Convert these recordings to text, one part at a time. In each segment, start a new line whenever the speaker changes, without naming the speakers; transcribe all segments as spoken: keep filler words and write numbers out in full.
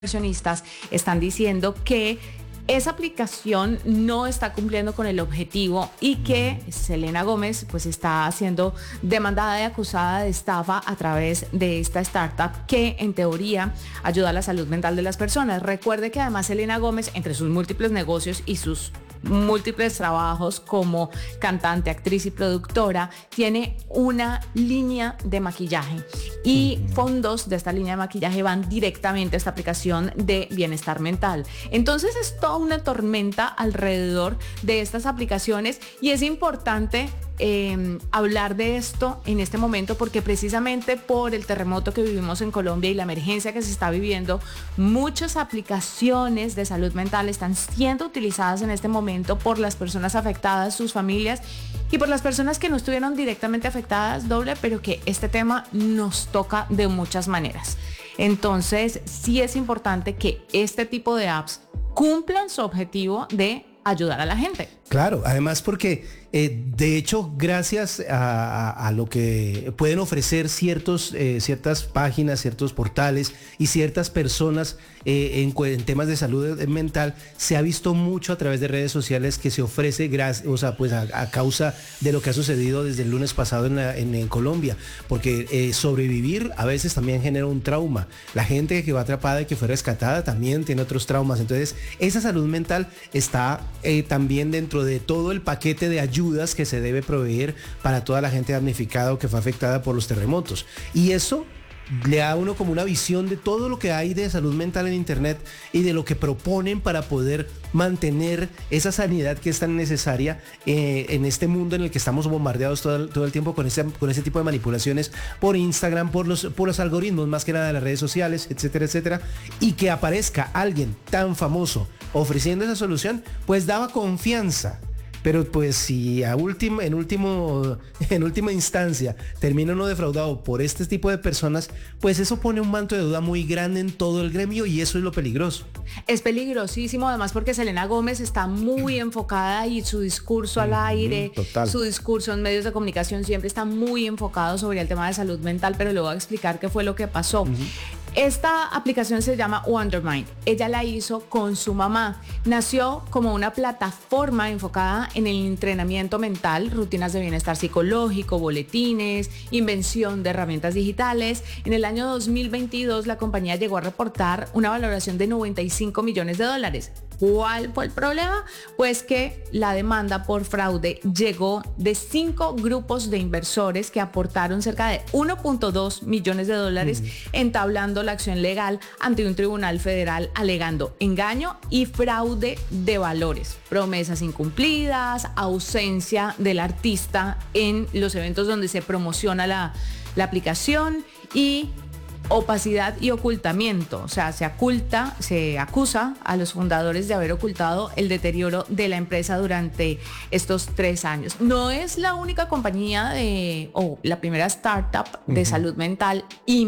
inversionistas están diciendo que esa aplicación no está cumpliendo con el objetivo y que Selena Gómez pues está siendo demandada y acusada de estafa a través de esta startup que en teoría ayuda a la salud mental de las personas. Recuerde que además Selena Gómez, entre sus múltiples negocios y sus múltiples trabajos como cantante, actriz y productora, tiene una línea de maquillaje y fondos de esta línea de maquillaje van directamente a esta aplicación de bienestar mental. Entonces es toda una tormenta alrededor de estas aplicaciones y es importante Eh, hablar de esto en este momento porque precisamente por el terremoto que vivimos en Colombia y la emergencia que se está viviendo, muchas aplicaciones de salud mental están siendo utilizadas en este momento por las personas afectadas, sus familias y por las personas que no estuvieron directamente afectadas, doble, pero que este tema nos toca de muchas maneras. Entonces, sí es importante que este tipo de apps cumplan su objetivo de ayudar a la gente.
Claro, además porque eh, de hecho gracias a, a, a lo que pueden ofrecer ciertos, eh, ciertas páginas, ciertos portales y ciertas personas eh, en, en temas de salud mental, se ha visto mucho a través de redes sociales que se ofrece gracias, o sea, pues a, a causa de lo que ha sucedido desde el lunes pasado en, la, en, en Colombia, porque eh, sobrevivir a veces también genera un trauma. La gente que va atrapada y que fue rescatada también tiene otros traumas. Entonces, esa salud mental está eh, también dentro de todo el paquete de ayudas que se debe proveer para toda la gente damnificada o que fue afectada por los terremotos. Y eso le da a uno como una visión de todo lo que hay de salud mental en internet y de lo que proponen para poder mantener esa sanidad que es tan necesaria eh, en este mundo en el que estamos bombardeados todo el, todo el tiempo con ese, con ese tipo de manipulaciones por Instagram, por los, por los algoritmos más que nada de las redes sociales, etcétera, etcétera, y que aparezca alguien tan famoso ofreciendo esa solución, pues daba confianza. Pero pues si a último, en, último, en última instancia termina uno defraudado por este tipo de personas, pues eso pone un manto de duda muy grande en todo el gremio y eso es lo peligroso.
Es peligrosísimo además porque Selena Gómez está muy enfocada y su discurso al aire,
Total.
Su discurso en medios de comunicación siempre está muy enfocado sobre el tema de salud mental, pero le voy a explicar qué fue lo que pasó. Uh-huh. Esta aplicación se llama Wondermind. Ella la hizo con su mamá. Nació como una plataforma enfocada en el entrenamiento mental, rutinas de bienestar psicológico, boletines, invención de herramientas digitales. En el año dos mil veintidós la compañía llegó a reportar una valoración de noventa y cinco millones de dólares. ¿Cuál fue el problema? Pues que la demanda por fraude llegó de cinco grupos de inversores que aportaron cerca de uno punto dos millones de dólares, uh-huh. entablando la acción legal ante un tribunal federal alegando engaño y fraude de valores, promesas incumplidas, ausencia del artista en los eventos donde se promociona la, la aplicación y opacidad y ocultamiento. O sea, se oculta, se acusa a los fundadores de haber ocultado el deterioro de la empresa durante estos tres años. No es la única compañía de, o la primera startup de uh-huh. salud mental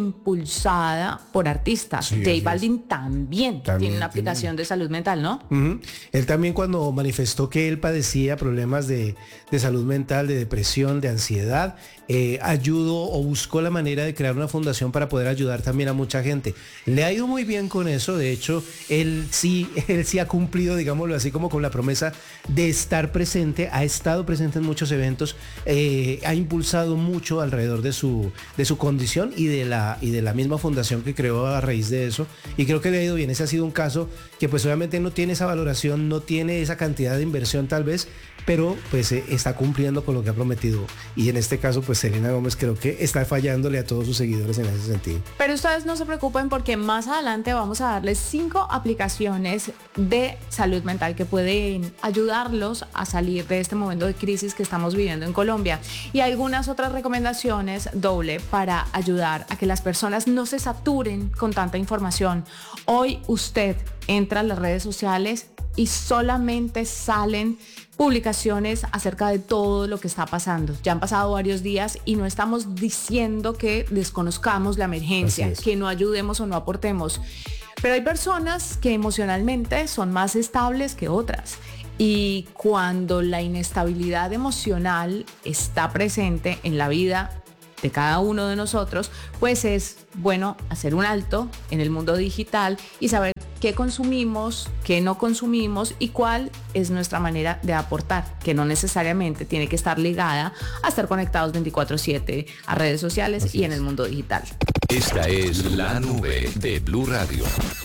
impulsada por artistas. Sí, J Balvin también, también tiene una aplicación tiene. de salud mental, ¿no?
Uh-huh. Él también cuando manifestó que él padecía problemas de, de salud mental, de depresión, de ansiedad, eh, ayudó o buscó la manera de crear una fundación para poder ayudar también a mucha gente. Le ha ido muy bien con eso. De hecho, él sí, él sí ha cumplido, digámoslo así, como con la promesa de estar presente, ha estado presente en muchos eventos, eh, ha impulsado mucho alrededor de su, de su condición y de, la, y de la misma fundación que creó a raíz de eso. Y creo que le ha ido bien. Ese ha sido un caso que pues obviamente no tiene esa valoración, no tiene esa cantidad de inversión tal vez, pero pues eh, está cumpliendo con lo que ha prometido. Y en este caso, pues Selena Gómez creo que está fallándole a todos sus seguidores en ese sentido.
Pero ustedes no se preocupen porque más adelante vamos a darles cinco aplicaciones de salud mental que pueden ayudarlos a salir de este momento de crisis que estamos viviendo en Colombia. Y algunas otras recomendaciones, doble, para ayudar a que las personas no se saturen con tanta información. Hoy usted entra a las redes sociales y solamente salen publicaciones acerca de todo lo que está pasando. Ya han pasado varios días y no estamos diciendo que desconozcamos la emergencia, que no ayudemos o no aportemos. Pero hay personas que emocionalmente son más estables que otras. Y cuando la inestabilidad emocional está presente en la vida de cada uno de nosotros, pues es bueno hacer un alto en el mundo digital y saber qué consumimos, qué no consumimos y cuál es nuestra manera de aportar, que no necesariamente tiene que estar ligada a estar conectados veinticuatro siete a redes sociales Así y es. En el mundo digital.
Esta es La Nube de Blue Radio.